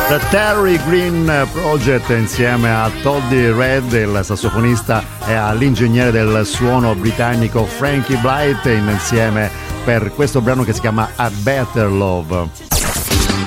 The Terry Green Project insieme a Toddy Red, il sassofonista, e all'ingegnere del suono britannico Frankie Blight, insieme per questo brano che si chiama A Better Love.